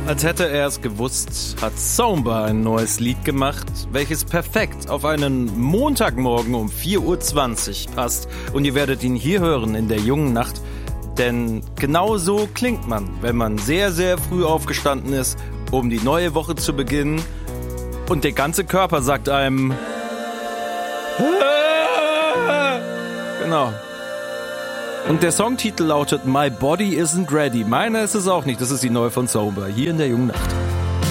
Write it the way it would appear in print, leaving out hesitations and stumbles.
Als hätte er es gewusst, hat Soomba ein neues Lied gemacht, welches perfekt auf einen Montagmorgen um 4:20 Uhr passt. Und ihr werdet ihn hier hören in der jungen Nacht. Denn genau so klingt man, wenn man sehr, sehr früh aufgestanden ist, um die neue Woche zu beginnen. Und der ganze Körper sagt einem... Genau. Und der Songtitel lautet My Body Isn't Ready. Meiner ist es auch nicht. Das ist die neue von Soomba, hier in der jungen Nacht.